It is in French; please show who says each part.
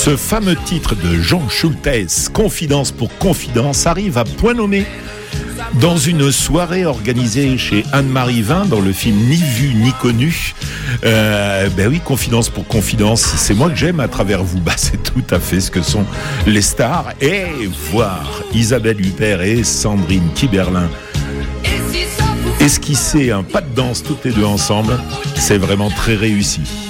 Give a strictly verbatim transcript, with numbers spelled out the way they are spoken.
Speaker 1: Ce fameux titre de Jean Schultes, Confidence pour Confidence, arrive à point nommé dans une soirée organisée chez Anne-Marie Vin dans le film Ni vu ni connu. Euh, ben oui, Confidence pour Confidence, c'est moi que j'aime à travers vous. Bah, c'est tout à fait ce que sont les stars. Et voir Isabelle Huppert et Sandrine Kiberlin esquisser un pas de danse toutes les deux ensemble, c'est vraiment très réussi.